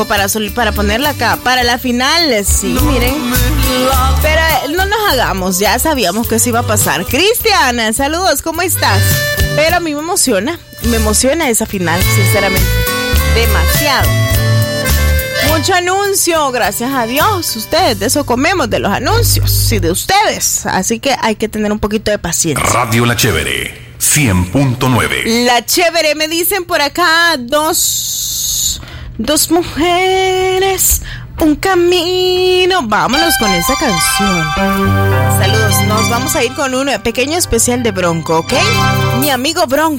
para ponerla acá, para la final, sí, miren. Pero no nos hagamos, ya sabíamos que eso iba a pasar. Cristian, saludos, ¿cómo estás? Pero a mí me emociona esa final, sinceramente, demasiado. Mucho anuncio, gracias a Dios, ustedes, de eso comemos, de los anuncios y de ustedes, así que hay que tener un poquito de paciencia. Radio La Chévere 100.9. La Chévere, me dicen por acá, dos mujeres, un camino. Vámonos con esa canción. Saludos, nos vamos a ir con un pequeño especial de Bronco, ¿ok? Mi amigo Bronco.